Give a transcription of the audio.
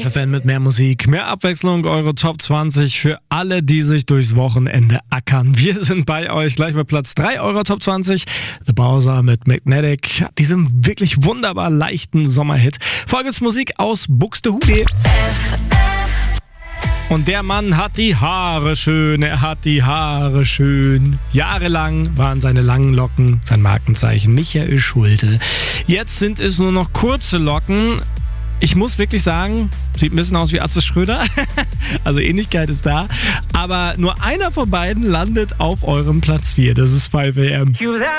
FFN mit mehr Musik, mehr Abwechslung, eure Top 20 für alle, die sich durchs Wochenende ackern. Wir sind bei euch gleich mit Platz 3 eurer Top 20. The Bowser mit Magnetic, diesem wirklich wunderbar leichten Sommerhit. Folgendes Musik aus Buxtehude. Und der Mann hat die Haare schön, er hat die Haare schön. Jahrelang waren seine langen Locken sein Markenzeichen, Michael Schulte. Jetzt sind es nur noch kurze Locken. Ich muss wirklich sagen, sieht ein bisschen aus wie Atze Schröder, also Ähnlichkeit ist da. Aber nur einer von beiden landet auf eurem Platz 4, das ist 5am.